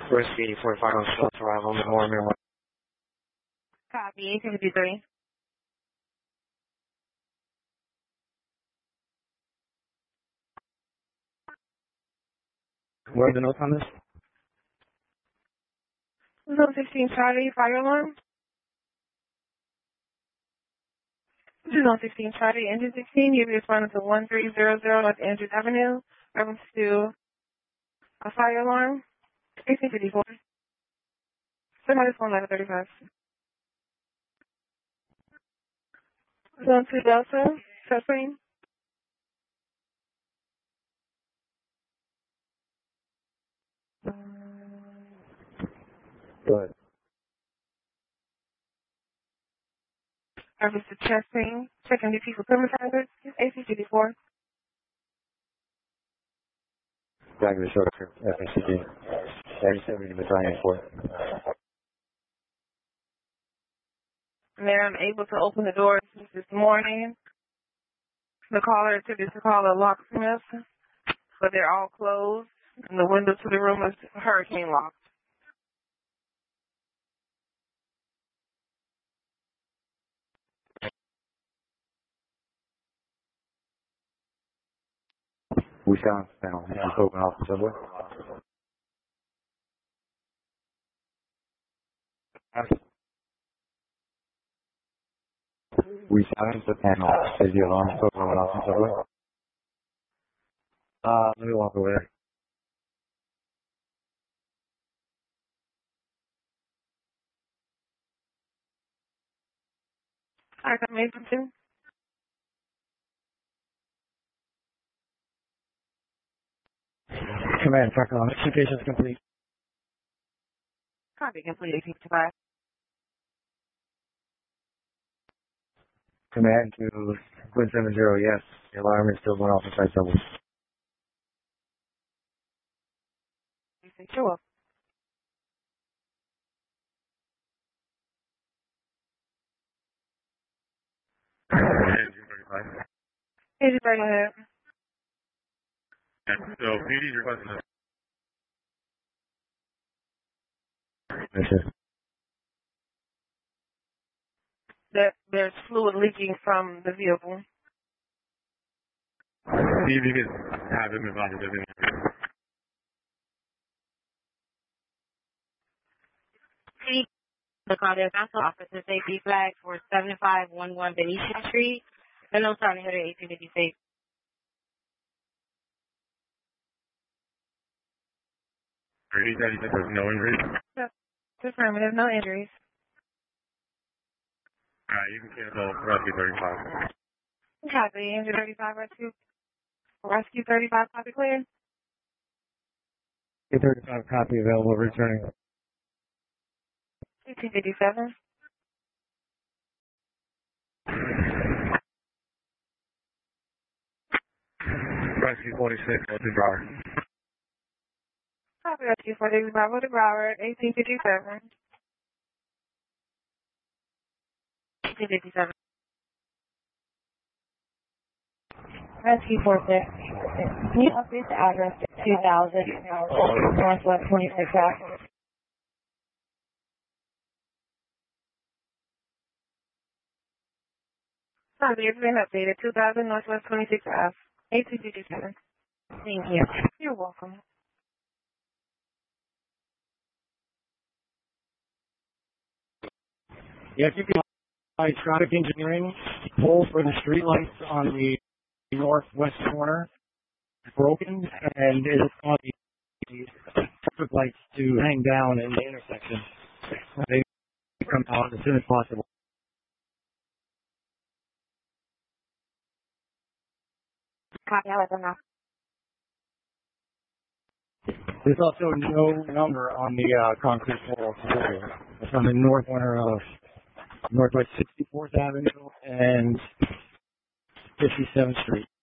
Whiskey 45 on South Arrival, Mormon. Copy, 1853. What are the notes on this? Zone 16 Charlie, fire alarm. This is Zone 16 Charlie, engine 16. You'll be responding to 1300 North Andrews Avenue. Reference to a fire alarm. 1854. Somebody's phone 1135. Zone 2 Delta, suffering. Go ahead. Reference to testing. Checking DP for permitizers. 1854. Back to the short term, FACD. 87 Battalion 4. Mayor, I'm able to open the doors this morning. The caller attempted to call a locksmith, but they're all closed, and the window to the room is hurricane locked. We silence the panel. Hands open off the subway. We silence the panel. As the alarm open off the subway. Let me walk away. All right, I'm able to. Command, track on. Communications complete. Copy, complete 1855. Command to Quinn 70, yes. The alarm is still going off inside subway. You're welcome. Agent 35, go ahead. So, PD's requesting Yes, sir. There's fluid leaking from the vehicle. see if you can have him involved in this. The Claudia Council Officer Safety Flag for 7511 Benicia Street. The notes on here at 1856. He said there's no injuries. Yep. Affirmative, no injuries. Alright, you can cancel Rescue 35. Copy, engine 35, rescue 35, copy clear. 35 copy available, returning. 1857. Rescue 46, go to Broward. Copy, rescue 46, Bravo to Broward, 1857. 1857. Rescue 46. Can you update the address to 2000 Northwest 26th Ave? Copy, it's been updated, 2000 Northwest 26th Ave, 1857. Thank you. You're welcome. Yes, you can buy traffic engineering pole for the street lights on the northwest corner broken, and it is on the traffic lights to hang down in the intersection. They come out as soon as possible. Copy, I'll let them know. There's also no number on the concrete pole. It's on the north corner of Northwest 64th Avenue and 57th Street.